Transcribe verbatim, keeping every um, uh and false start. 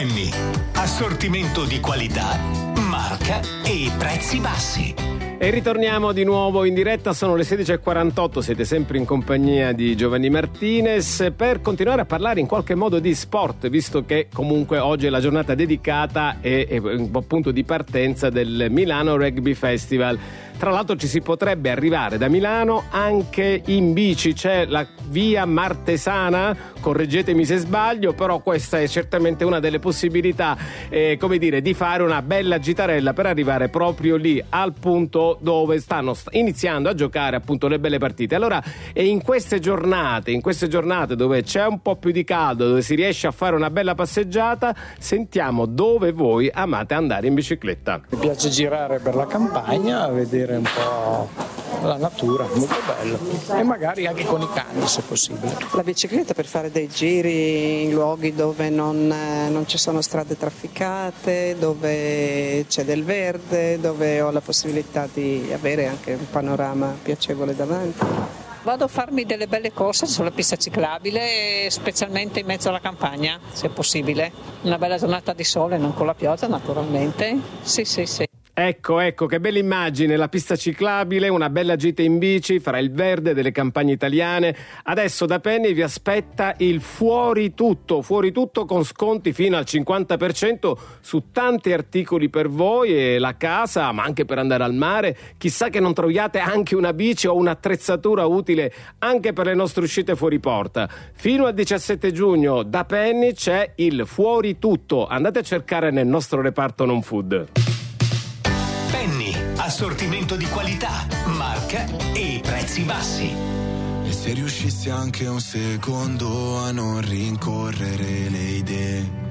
Penny, assortimento di qualità, marca e prezzi bassi. E ritorniamo di nuovo in diretta, sono le sedici e quarantotto, siete sempre in compagnia di Giovanni Martinez per continuare a parlare in qualche modo di sport, visto che comunque oggi è la giornata dedicata e, e un po' punto di partenza del Milano Rugby Festival. Tra l'altro ci si potrebbe arrivare da Milano anche in bici, c'è la via Martesana, correggetemi se sbaglio, però questa è certamente una delle possibilità, eh, come dire, di fare una bella gitarella per arrivare proprio lì al punto dove stanno iniziando a giocare appunto le belle partite. Allora, e in queste giornate, in queste giornate dove c'è un po' più di caldo, dove si riesce a fare una bella passeggiata, sentiamo dove voi amate andare in bicicletta. Mi piace girare per la campagna, vedere un po' la natura, molto bello, e magari anche con i cani se possibile. La bicicletta per fare dei giri in luoghi dove non, non ci sono strade trafficate, dove c'è del verde, dove ho la possibilità di avere anche un panorama piacevole davanti. Vado a farmi delle belle corse sulla pista ciclabile, specialmente in mezzo alla campagna, se possibile. Una bella giornata di sole, non con la pioggia naturalmente. Sì, sì, sì. Ecco, ecco, che bella immagine, la pista ciclabile, una bella gita in bici fra il verde delle campagne italiane. Adesso da Penny vi aspetta il fuori tutto, fuori tutto con sconti fino al cinquanta per cento su tanti articoli per voi e la casa, ma anche per andare al mare. Chissà che non troviate anche una bici o un'attrezzatura utile anche per le nostre uscite fuori porta. Fino al diciassette giugno da Penny c'è il fuori tutto, andate a cercare nel nostro reparto non food. Penny, assortimento di qualità, marca e prezzi bassi. E se riuscissi anche un secondo a non rincorrere le idee